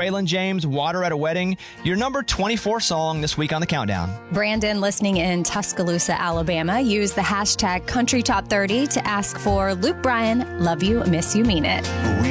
Braylon James, Water at a Wedding, your number 24 song this week on the Countdown. Brandon, listening in Tuscaloosa, Alabama, used the hashtag CountryTop30 to ask for Luke Bryan, Love You, Miss You, Mean It.